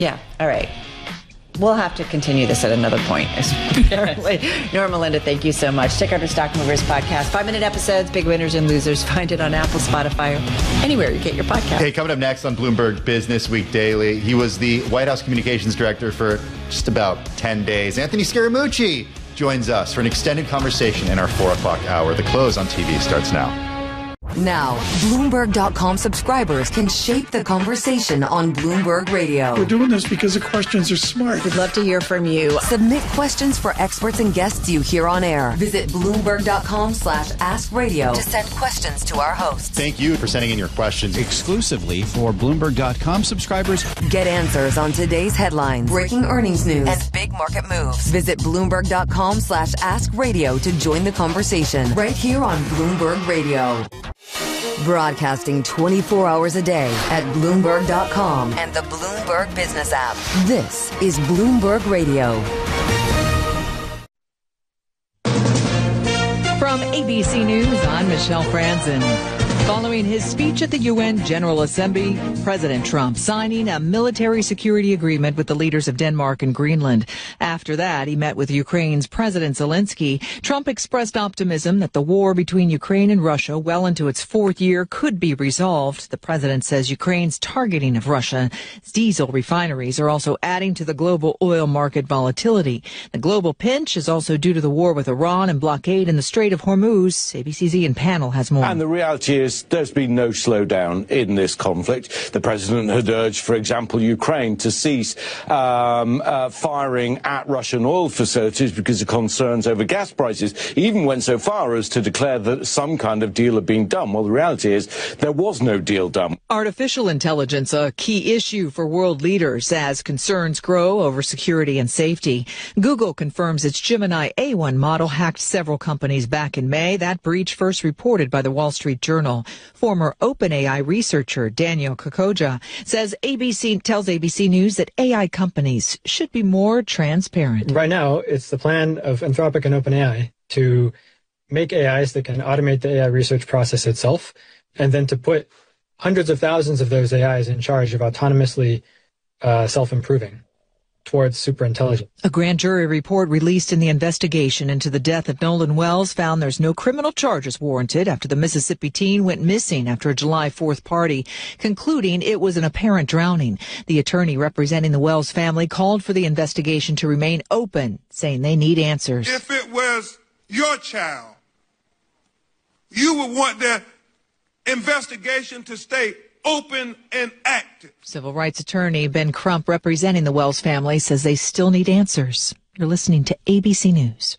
Yeah. All right. We'll have to continue this at another point. Norma, Linda, thank you so much. Check out our Stock Movers podcast. 5-minute episodes, big winners and losers. Find it on Apple, Spotify, or anywhere you get your podcast. Hey, coming up next on Bloomberg Business Week Daily, he was the White House Communications Director for just about 10 days. Anthony Scaramucci joins us for an extended conversation in our 4 o'clock hour. The close on TV starts now. Now, Bloomberg.com subscribers can shape the conversation on Bloomberg Radio. We're doing this because the questions are smart. We'd love to hear from you. Submit questions for experts and guests you hear on air. Visit Bloomberg.com/AskRadio to send questions to our hosts. Thank you for sending in your questions. Exclusively for Bloomberg.com subscribers. Get answers on today's headlines, breaking earnings news, and big market moves. Visit Bloomberg.com/AskRadio to join the conversation right here on Bloomberg Radio. Broadcasting 24 hours a day at Bloomberg.com and the Bloomberg Business app. This is Bloomberg Radio. From ABC News, I'm Michelle Franzen. Following his speech at the UN General Assembly, President Trump signing a military security agreement with the leaders of Denmark and Greenland. After that, he met with Ukraine's President Zelensky. Trump expressed optimism that the war between Ukraine and Russia, well into its 4th year, could be resolved. The president says Ukraine's targeting of Russia's diesel refineries are also adding to the global oil market volatility. The global pinch is also due to the war with Iran and blockade in the Strait of Hormuz. ABC's Ian Pannell has more. And the reality is there's been no slowdown in this conflict. The president had urged, for example, Ukraine to cease firing at Russian oil facilities because of concerns over gas prices. He even went so far as to declare that some kind of deal had been done. Well, the reality is there was no deal done. Artificial intelligence, a key issue for world leaders as concerns grow over security and safety. Google confirms its Gemini A1 model hacked several companies back in May. That breach first reported by the Wall Street Journal. Former OpenAI researcher Daniel Kokoja tells ABC News that AI companies should be more transparent. Right now, it's the plan of Anthropic and OpenAI to make AIs that can automate the AI research process itself, and then to put hundreds of thousands of those AIs in charge of autonomously self-improving towards superintelligence. A grand jury report released in the investigation into the death of Nolan Wells found there's no criminal charges warranted after the Mississippi teen went missing after a July 4th party, concluding it was an apparent drowning. The attorney representing the Wells family called for the investigation to remain open, saying they need answers. If it was your child, you would want the investigation to stay open and active. Civil rights attorney Ben Crump, representing the Wells family, says they still need answers. You're listening to ABC News.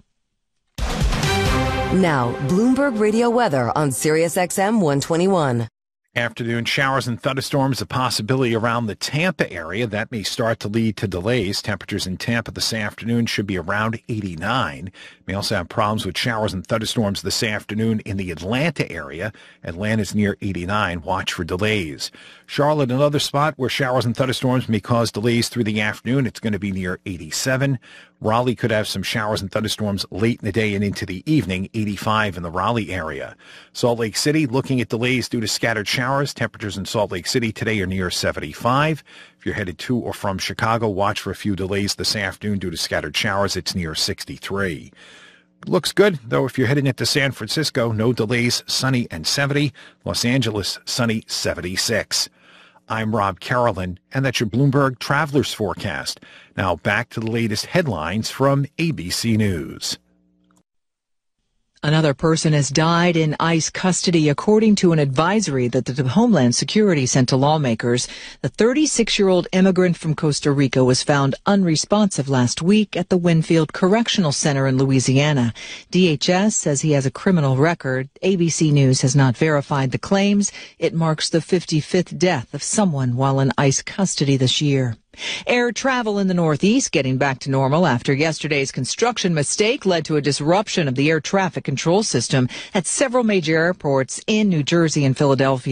Now, Bloomberg Radio weather on Sirius XM 121. Afternoon showers and thunderstorms, a possibility around the Tampa area. That may start to lead to delays. Temperatures in Tampa this afternoon should be around 89. May also have problems with showers and thunderstorms this afternoon in the Atlanta area. Atlanta's near 89. Watch for delays. Charlotte, another spot where showers and thunderstorms may cause delays through the afternoon. It's going to be near 87. Raleigh could have some showers and thunderstorms late in the day and into the evening, 85 in the Raleigh area. Salt Lake City, looking at delays due to scattered showers. Temperatures in Salt Lake City today are near 75. If you're headed to or from Chicago, watch for a few delays this afternoon due to scattered showers. It's near 63. Looks good, though, if you're heading into San Francisco, no delays, sunny and 70. Los Angeles, sunny, 76. I'm Rob Carolyn, and that's your Bloomberg Travelers Forecast. Now back to the latest headlines from ABC News. Another person has died in ICE custody, according to an advisory that the Homeland Security sent to lawmakers. The 36-year-old immigrant from Costa Rica was found unresponsive last week at the Winfield Correctional Center in Louisiana. DHS says he has a criminal record. ABC News has not verified the claims. It marks the 55th death of someone while in ICE custody this year. Air travel in the Northeast getting back to normal after yesterday's construction mistake led to a disruption of the air traffic control system at several major airports in New Jersey and Philadelphia.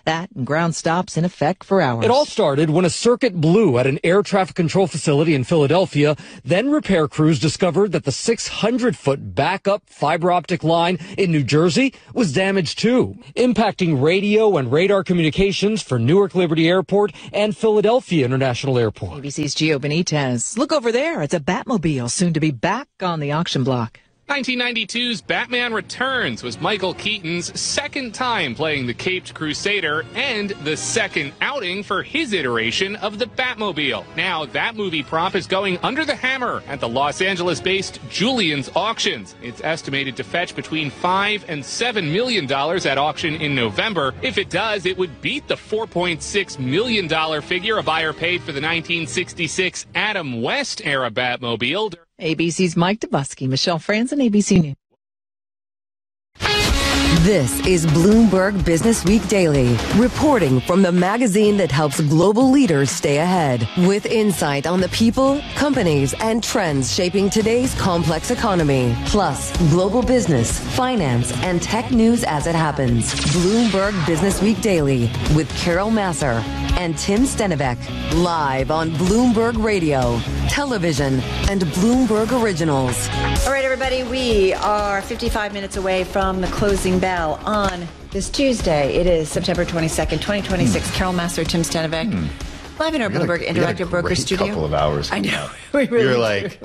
That and ground stops in effect for hours. It all started when a circuit blew at an air traffic control facility in Philadelphia. Then repair crews discovered that the 600-foot backup fiber optic line in New Jersey was damaged too, impacting radio and radar communications for Newark Liberty Airport and Philadelphia International Airport. ABC's Gio Benitez. Look over there. It's a Batmobile, soon to be back on the auction block. 1992's Batman Returns was Michael Keaton's second time playing the Caped Crusader and the second outing for his iteration of the Batmobile. Now that movie prop is going under the hammer at the Los Angeles-based Julien's Auctions. It's estimated to fetch between $5 and $7 million at auction in November. If it does, it would beat the $4.6 million figure a buyer paid for the 1966 Adam West era Batmobile. ABC's Mike Dubusky, Michelle Franzen, ABC News. This is Bloomberg Business Week Daily, reporting from the magazine that helps global leaders stay ahead, with insight on the people, companies, and trends shaping today's complex economy, plus global business, finance, and tech news as it happens. Bloomberg Business Week Daily with Carol Masser and Tim Stenivek, live on Bloomberg Radio, television, and Bloomberg Originals. All right, everybody, we are 55 minutes away from the closing bell on this Tuesday. It is September 22nd, 2026. Carol Masser, Tim Stenivek. Live in our Bloomberg Interactive Broker Studio. A couple of hours. I know. We really You're like,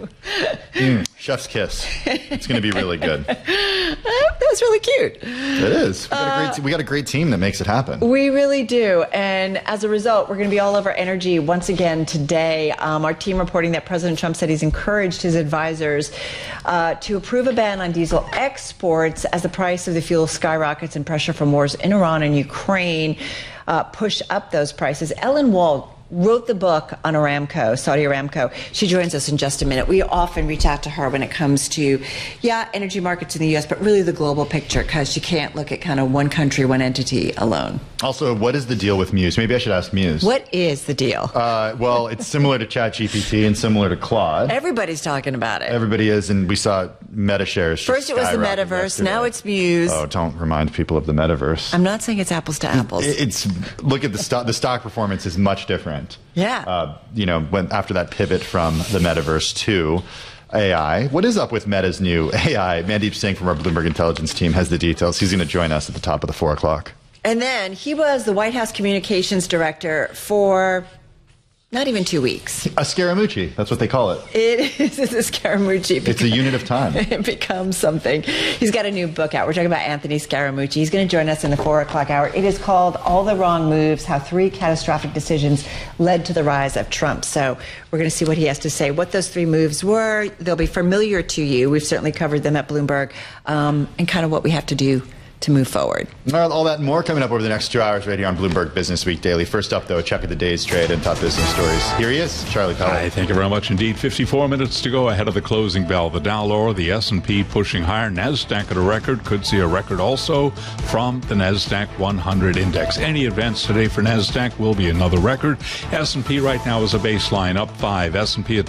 chef's kiss. It's going to be really good. That was really cute. It is. We got a great team that makes it happen. We really do. And as a result, we're going to be all over energy once again today. Our team reporting that President Trump said he's encouraged his advisors to approve a ban on diesel exports as the price of the fuel skyrockets and pressure from wars in Iran and Ukraine push up those prices. Ellen Wald wrote the book on Aramco, Saudi Aramco. She joins us in just a minute. We often reach out to her when it comes to, energy markets in the U.S., but really the global picture, because she can't look at kind of one country, one entity alone. Also, what is the deal with Muse? Maybe I should ask Muse. What is the deal? Well, it's similar to ChatGPT and similar to Claude. Everybody's talking about it. Everybody is, and we saw Meta shares. First it was the metaverse, yesterday. Now it's Muse. Oh, don't remind people of the metaverse. I'm not saying it's apples to apples. Look at the stock performance is much different. Yeah. After that pivot from the metaverse to AI. What is up with Meta's new AI? Mandeep Singh from our Bloomberg Intelligence team has the details. He's going to join us at the top of the 4 o'clock. And then he was the White House communications director for not even 2 weeks. A Scaramucci. That's what they call it. It's a Scaramucci. It's a unit of time. It becomes something. He's got a new book out. We're talking about Anthony Scaramucci. He's going to join us in the 4 o'clock hour. It is called All the Wrong Moves, How 3 Catastrophic Decisions Led to the Rise of Trump. So we're going to see what he has to say, what those 3 moves were. They'll be familiar to you. We've certainly covered them at Bloomberg, and kind of what we have to do to move forward. All that and more coming up over the next 2 hours right here on Bloomberg Business Week Daily. First up, though, a check of the day's trade and top business stories. Here he is, Charlie Powell. Hi, thank you very much indeed. 54 minutes to go ahead of the closing bell. The Dow lower, the S&P pushing higher. NASDAQ at a record. Could see a record also from the NASDAQ 100 index. Any advance today for NASDAQ will be another record. S&P right now is a baseline, up 5. S&P at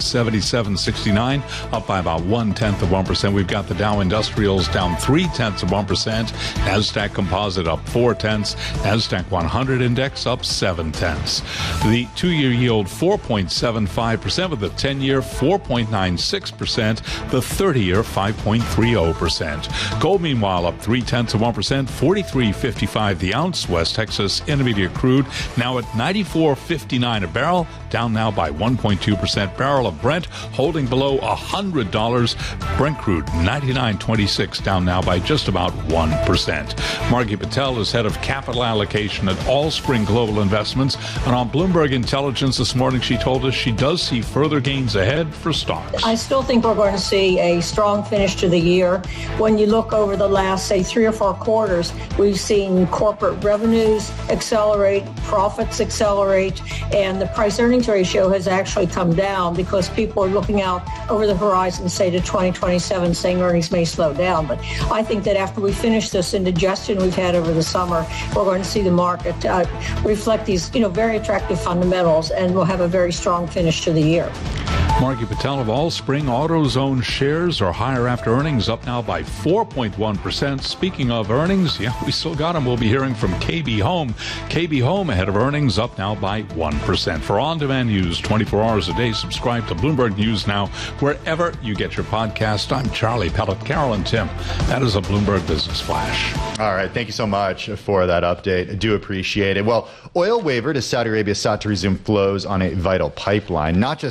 77.69, up by about 0.1%. We've got the Dow Industrials down 0.3%. NASDAQ Composite up 0.4. NASDAQ 100 index up 0.7. The 2-year yield 4.75%, with the 10-year 4.96%, the 30-year 5.30%. Gold, meanwhile, up 0.3%, 43.55 the ounce. West Texas Intermediate crude now at 94.59 a barrel, down now by 1.2%. Barrel of Brent holding below $100. Brent crude 99.26, down now by just about 1%. Margie Patel is head of capital allocation at Allspring Global Investments. And on Bloomberg Intelligence this morning, she told us she does see further gains ahead for stocks. I still think we're going to see a strong finish to the year. When you look over the last, say, 3 or 4 quarters, we've seen corporate revenues accelerate, profits accelerate, and the price-earnings ratio has actually come down because people are looking out over the horizon, say, to 2027, saying earnings may slow down. But I think that after we finish this indigestion we've had over the summer, we're going to see the market reflect these, very attractive fundamentals, and we'll have a very strong finish to the year. Marky Patel of Allspring AutoZone shares are higher after earnings, up now by 4.1%. Speaking of earnings, we still got them. We'll be hearing from KB Home. KB Home ahead of earnings, up now by 1%. For on-demand news 24 hours a day, subscribe to Bloomberg News Now wherever you get your podcast. I'm Charlie Pellet. Carol and Tim, that is a Bloomberg Business Flash. All right. Thank you so much for that update. I do appreciate it. Well, oil wavered as Saudi Arabia sought to resume flows on a vital pipeline, not just